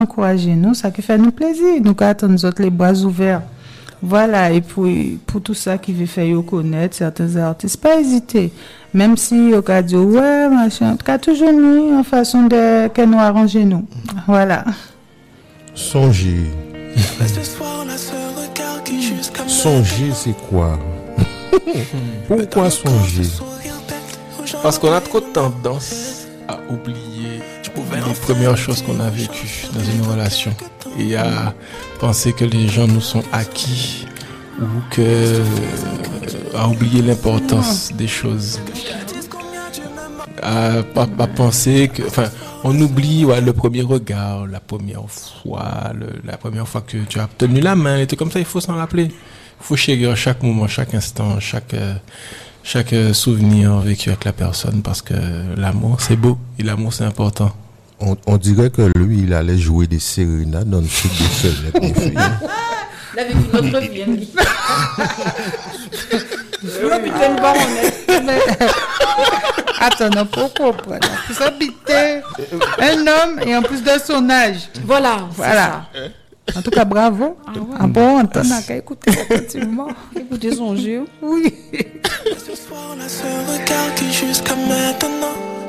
encourager nous, ça qui fait nous plaisir. Nous attendons nous autres les bras ouverts. Voilà, et puis pour tout ça qui veut faire yo connaître certains artistes, pas hésiter. Même si au cas dit ouais, machin, en tout cas toujours nous en façon de que nous arranger nous. Voilà. Songer. Songer, c'est quoi? Pourquoi songer? Parce qu'on a trop tendance à oublier les premières choses qu'on a vécues dans une relation et à penser que les gens nous sont acquis ou à oublier l'importance des choses. À penser que, on oublie le premier regard, la première fois, la première fois que tu as tenu la main, et tout comme ça, il faut s'en rappeler. Il faut chérir chaque moment, chaque instant, chaque souvenir vécu avec la personne, parce que l'amour c'est beau et l'amour c'est important. On dirait que lui il allait jouer des sérénades dans le truc de fenêtre. Là avec notre vie. Attends, non, pourquoi pas? Vous habitez un homme et en plus de son âge. Voilà. En tout cas, bravo. Ah, ouais. Ah bon, on n'a qu'à écouter attentivement. Écoutez son jeu. Oui. Ce soir, on a ce regard qui jusqu'à maintenant